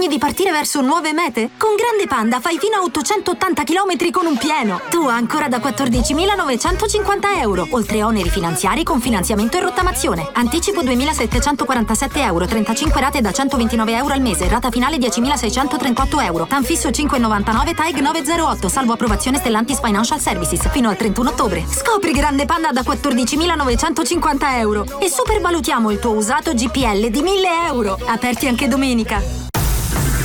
sogni di partire verso nuove mete? Con Grande Panda fai fino a 880 km con un pieno. Tu ancora da 14.950 euro, oltre oneri finanziari con finanziamento e rottamazione. Anticipo 2.747 euro, 35 rate da 129 euro al mese, rata finale 10.638 euro. Tanfisso 5,99, TAEG 908, salvo approvazione Stellantis Financial Services, fino al 31 ottobre. Scopri Grande Panda da 14.950 euro e supervalutiamo il tuo usato GPL di 1.000 euro. Aperti anche domenica.